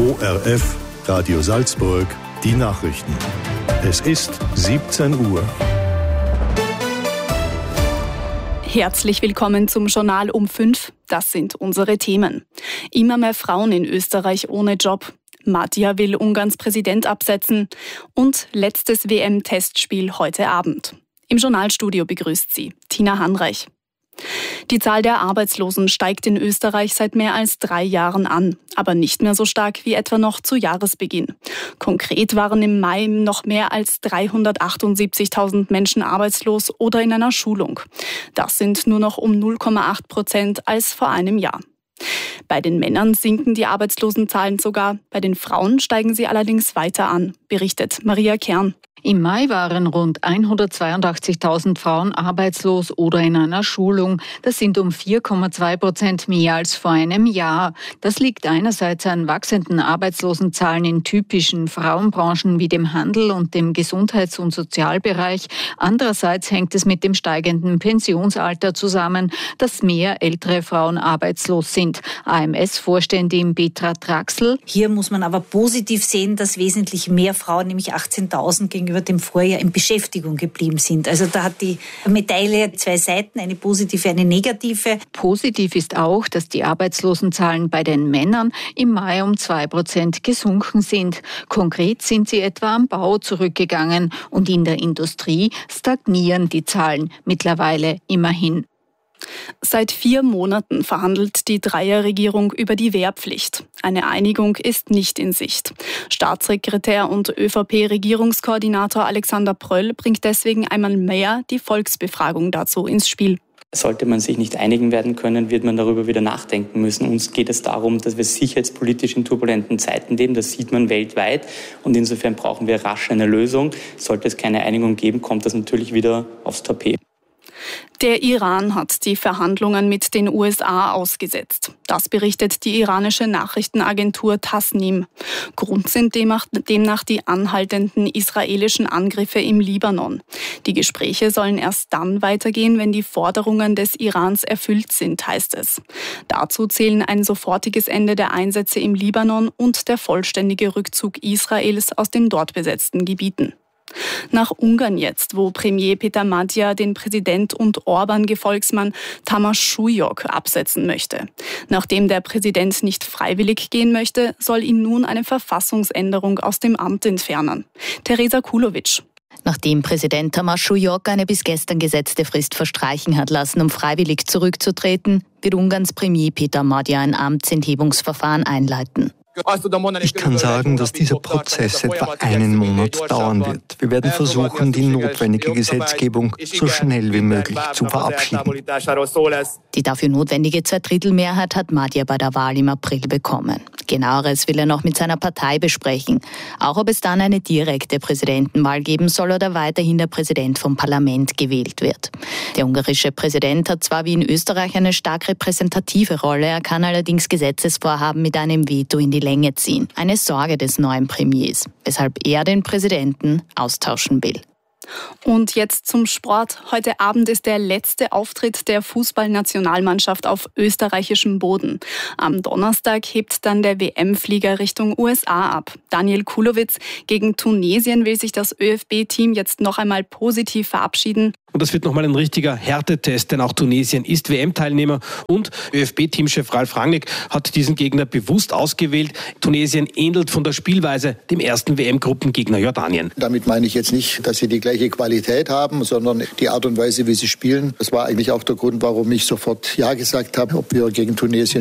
ORF, Radio Salzburg, die Nachrichten. Es ist 17 Uhr. Herzlich willkommen zum Journal um 5. Das sind unsere Themen. Immer mehr Frauen in Österreich ohne Job. Madja will Ungarns Präsident absetzen. Und letztes WM-Testspiel heute Abend. Im Journalstudio begrüßt sie Tina Hanreich. Die Zahl der Arbeitslosen steigt in Österreich seit mehr als 3 Jahren an, aber nicht mehr so stark wie etwa noch zu Jahresbeginn. Konkret waren im Mai noch mehr als 378.000 Menschen arbeitslos oder in einer Schulung. Das sind nur noch um 0,8% als vor einem Jahr. Bei den Männern sinken die Arbeitslosenzahlen sogar, bei den Frauen steigen sie allerdings weiter an, berichtet Maria Kern. Im Mai waren rund 182.000 Frauen arbeitslos oder in einer Schulung. Das sind um 4,2% mehr als vor einem Jahr. Das liegt einerseits an wachsenden Arbeitslosenzahlen in typischen Frauenbranchen wie dem Handel und dem Gesundheits- und Sozialbereich. Andererseits hängt es mit dem steigenden Pensionsalter zusammen, dass mehr ältere Frauen arbeitslos sind. AMS-Vorständin Petra Traxl. Hier muss man aber positiv sehen, dass wesentlich mehr Frauen, nämlich 18.000 gegenüber dem Vorjahr, in Beschäftigung geblieben sind. Also da hat die Medaille 2 Seiten, eine positive, eine negative. Positiv ist auch, dass die Arbeitslosenzahlen bei den Männern im Mai um 2% gesunken sind. Konkret sind sie etwa am Bau zurückgegangen und in der Industrie stagnieren die Zahlen mittlerweile immerhin. Seit 4 Monaten verhandelt die Dreierregierung über die Wehrpflicht. Eine Einigung ist nicht in Sicht. Staatssekretär und ÖVP-Regierungskoordinator Alexander Pröll bringt deswegen einmal mehr die Volksbefragung dazu ins Spiel. Sollte man sich nicht einigen werden können, wird man darüber wieder nachdenken müssen. Uns geht es darum, dass wir sicherheitspolitisch in turbulenten Zeiten leben. Das sieht man weltweit. Und insofern brauchen wir rasch eine Lösung. Sollte es keine Einigung geben, kommt das natürlich wieder aufs Tapet. Der Iran hat die Verhandlungen mit den USA ausgesetzt. Das berichtet die iranische Nachrichtenagentur Tasnim. Grund sind demnach die anhaltenden israelischen Angriffe im Libanon. Die Gespräche sollen erst dann weitergehen, wenn die Forderungen des Irans erfüllt sind, heißt es. Dazu zählen ein sofortiges Ende der Einsätze im Libanon und der vollständige Rückzug Israels aus den dort besetzten Gebieten. Nach Ungarn jetzt, wo Premier Peter Madja den Präsident und Orban-Gefolgsmann Tamás Súlyog absetzen möchte. Nachdem der Präsident nicht freiwillig gehen möchte, soll ihn nun eine Verfassungsänderung aus dem Amt entfernen. Teresa Kulovic. Nachdem Präsident Tamás Súlyog eine bis gestern gesetzte Frist verstreichen hat lassen, um freiwillig zurückzutreten, wird Ungarns Premier Peter Madja ein Amtsenthebungsverfahren einleiten. Ich kann sagen, dass dieser Prozess etwa 1 Monat dauern wird. Wir werden versuchen, die notwendige Gesetzgebung so schnell wie möglich zu verabschieden. Die dafür notwendige 2/3-Mehrheit hat Madja bei der Wahl im April bekommen. Genaueres will er noch mit seiner Partei besprechen. Auch ob es dann eine direkte Präsidentenwahl geben soll oder weiterhin der Präsident vom Parlament gewählt wird. Der ungarische Präsident hat zwar wie in Österreich eine stark repräsentative Rolle, er kann allerdings Gesetzesvorhaben mit einem Veto in die Länge ziehen. Eine Sorge des neuen Premiers, weshalb er den Präsidenten austauschen will. Und jetzt zum Sport. Heute Abend ist der letzte Auftritt der Fußballnationalmannschaft auf österreichischem Boden. Am Donnerstag hebt dann der WM-Flieger Richtung USA ab. Daniel Kulowitz, gegen Tunesien will sich das ÖFB-Team jetzt noch einmal positiv verabschieden. Und das wird nochmal ein richtiger Härtetest, denn auch Tunesien ist WM-Teilnehmer und ÖFB-Teamchef Ralf Rangnick hat diesen Gegner bewusst ausgewählt. Tunesien ähnelt von der Spielweise dem ersten WM-Gruppengegner Jordanien. Damit meine ich jetzt nicht, dass sie die gleiche Qualität haben, sondern die Art und Weise, wie sie spielen. Das war eigentlich auch der Grund, warum ich sofort Ja gesagt habe, ob wir gegen Tunesien